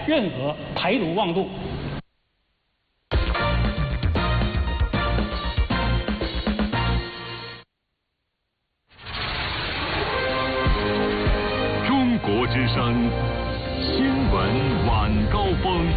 任何台独妄动。 中国之声新闻晚高峰。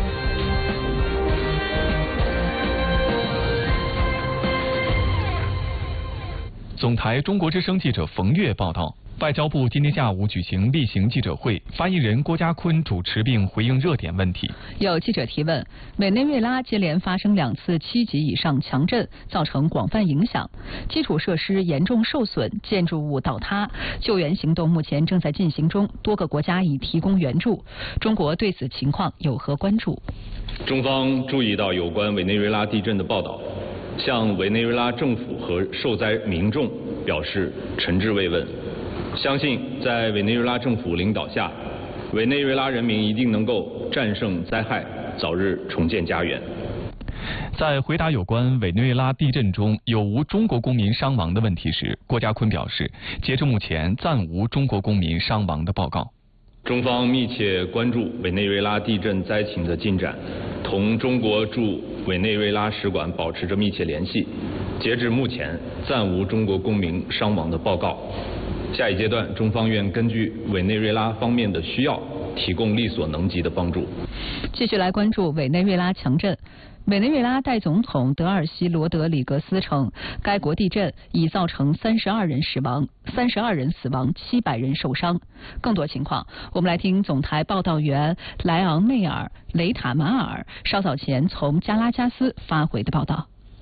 总台中国之声记者冯月报道，外交部今天下午举行例行记者会，发言人郭家坤主持并回应热点问题。 有记者提问，委内瑞拉接连发生2次7级以上强震，造成广泛影响，基础设施严重受损，建筑物倒塌，救援行动目前正在进行中，多个国家已提供援助。中国对此情况有何关注？ 中方注意到有关委内瑞拉地震的报道，向委内瑞拉政府和受灾民众表示诚挚慰问，相信在委内瑞拉政府领导下，委内瑞拉人民一定能够战胜灾害，早日重建家园。 在回答有关委内瑞拉地震中有无中国公民伤亡的问题时，郭家坤表示，截至目前暂无中国公民伤亡的报告。 中方密切关注委内瑞拉地震灾情的进展，同中国驻委内瑞拉使馆保持着密切联系。截至目前，暂无中国公民伤亡的报告。下一阶段，中方愿根据委内瑞拉方面的需要，提供力所能及的帮助。 继续来关注委内瑞拉强震。委内瑞拉代总统德尔西罗德里格斯称，该国地震已造成32人死亡，700人受伤。更多情况，我们来听总台报道员莱昂内尔·雷塔马尔稍早前从加拉加斯发回的报道。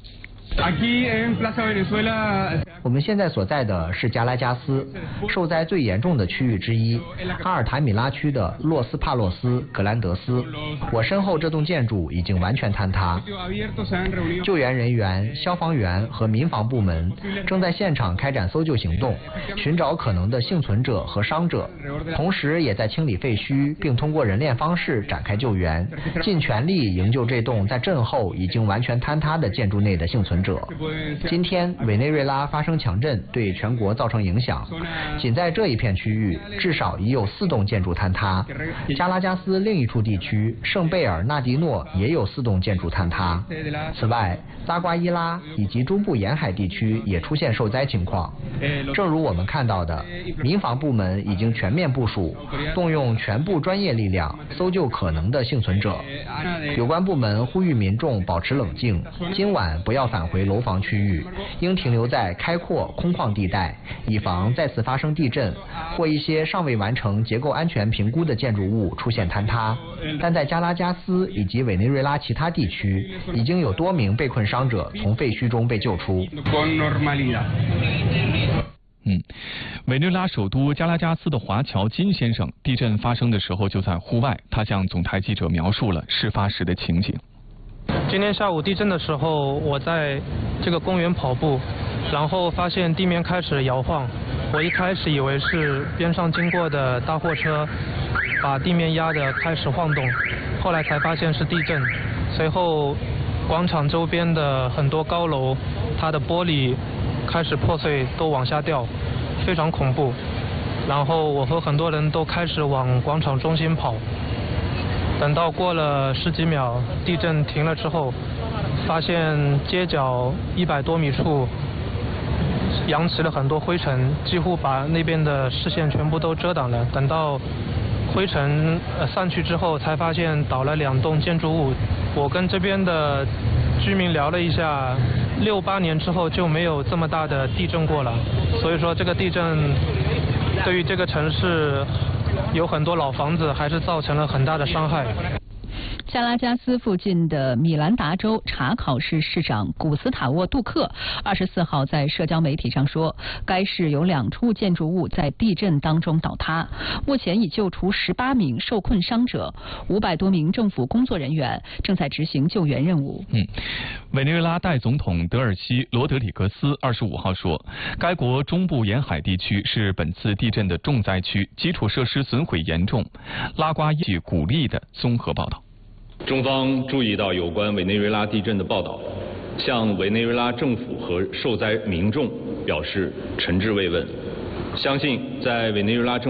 我们现在所在的是加拉加斯，受灾最严重的区域之一，阿尔塔米拉区的洛斯帕洛斯格兰德斯。我身后这栋建筑已经完全坍塌，救援人员、消防员和民防部门正在现场开展搜救行动，寻找可能的幸存者和伤者，同时也在清理废墟，并通过人链方式展开救援，尽全力营救这栋在震后已经完全坍塌的建筑内的幸存者。今天委内瑞拉发生强震，对全国造成影响，仅在这一片区域至少已有4栋建筑坍塌，加拉加斯另一处地区圣贝尔纳迪诺也有4栋建筑坍塌。此外，拉瓜伊拉以及中部沿海地区也出现受灾情况。正如我们看到的，民防部门已经全面部署，动用全部专业力量搜救可能的幸存者。有关部门呼吁民众保持冷静，今晚不要返回楼房区域，应停留在开阔空旷地带，以防再次发生地震或一些尚未完成结构安全评估的建筑物出现坍塌。但在加拉加斯以及委内瑞拉其他地区，已经有多名被困伤者从废墟中被救出。 委内瑞拉首都加拉加斯的华侨金先生，地震发生的时候就在户外，他向总台记者描述了事发时的情景。 今天下午地震的时候，我在这个公园跑步，然后发现地面开始摇晃。我一开始以为是边上经过的大货车把地面压得开始晃动，后来才发现是地震。随后，广场周边的很多高楼，它的玻璃开始破碎，都往下掉，非常恐怖。然后我和很多人都开始往广场中心跑。等到过了10几秒，地震停了之后，发现街角100多米处扬起了很多灰尘，几乎把那边的视线全部都遮挡了。等到灰尘散去之后，才发现倒了2栋建筑物。我跟这边的居民聊了一下，68年之后就没有这么大的地震过了，所以说这个地震对于这个城市有很多老房子还是造成了很大的伤害。 加拉加斯附近的米兰达州查考市市长古斯塔沃·杜克24号在社交媒体上说，该市有2处建筑物在地震当中倒塌，目前已救出18名受困伤者，500多名政府工作人员正在执行救援任务。 委内瑞拉代总统德尔西罗德里格斯25号说，该国中部沿海地区是本次地震的重灾区，基础设施损毁严重。拉瓜伊及鼓励的综合报道。 中方注意到有关委内瑞拉地震的报道，向委内瑞拉政府和受灾民众表示诚挚慰问，相信在委内瑞拉政府